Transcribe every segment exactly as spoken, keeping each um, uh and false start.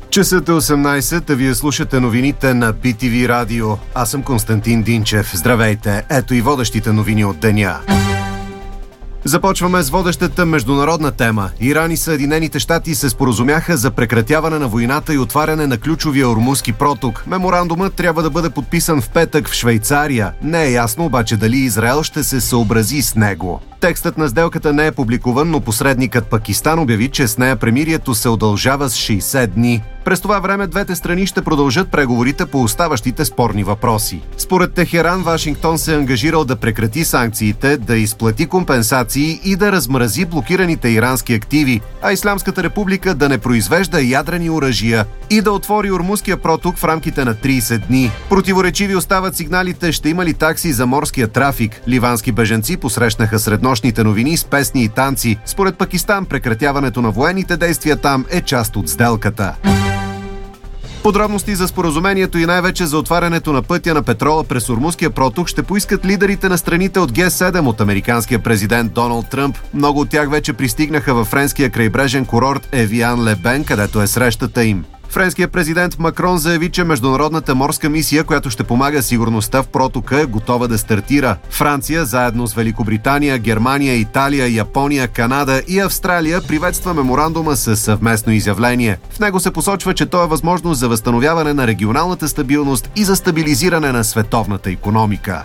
Часът е осемнайсет, а вие слушате новините на Би Ти Ви Радио. Аз съм Константин Динчев. Здравейте! Ето и водещите новини от деня. Започваме с водещата международна тема. Иран и Съединените щати се споразумяха за прекратяване на войната и отваряне на ключовия Ормузски проток. Меморандумът трябва да бъде подписан в петък в Швейцария. Не е ясно обаче дали Израел ще се съобрази с него. Текстът на сделката не е публикуван, но посредникът Пакистан обяви, че с нея премирието се удължава с шейсет дни. През това време двете страни ще продължат преговорите по оставащите спорни въпроси. Според Техеран, Вашингтон се е ангажирал да прекрати санкциите, да изплати компенсации и да размрази блокираните ирански активи, а Ислямската република да не произвежда ядрени оръжия и да отвори Ормузския проток в рамките на трийсет дни. Противоречиви остават сигналите, ще има ли такси за морския трафик. Ливански бежанци посрещнаха среднощните новини с песни и танци. Според Пакистан, прекратяването на военните действия там е част от сделката. Подробности за споразумението и най-вече за отварянето на пътя на петрола през Ормузския проток ще поискат лидерите на страните от Ге седем от американския президент Доналд Тръмп. Много от тях вече пристигнаха във френския крайбрежен курорт Евиан-Ле-Бен, където е срещата им. Френският президент Макрон заяви, че международната морска мисия, която ще помага сигурността в протока, е готова да стартира. Франция, заедно с Великобритания, Германия, Италия, Япония, Канада и Австралия, приветства меморандума със съвместно изявление. В него се посочва, че то е възможност за възстановяване на регионалната стабилност и за стабилизиране на световната икономика.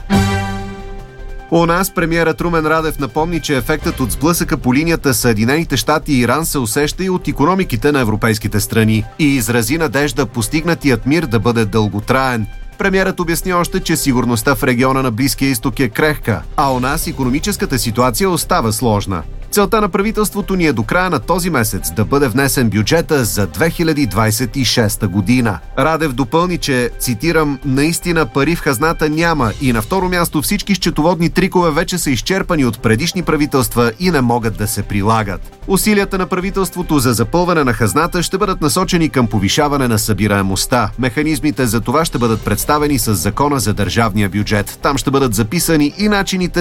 У нас премиерът Румен Радев напомни, че ефектът от сблъсъка по линията Съединените щати и Иран се усеща и от икономиките на европейските страни и изрази надежда постигнатият мир да бъде дълготраен. Премиерът обясни още, че сигурността в региона на Близкия изток е крехка, а у нас икономическата ситуация остава сложна. Целта на правителството ни е до края на този месец да бъде внесен бюджета за две хиляди двадесет и шеста година. Радев допълни, че, цитирам, наистина пари в хазната няма и на второ място всички счетоводни трикове вече са изчерпани от предишни правителства и не могат да се прилагат. Усилията на правителството за запълване на хазната ще бъдат насочени към повишаване на събираемостта. Механизмите за това ще бъдат представени с Закона за държавния бюджет. Там ще бъдат записани и начините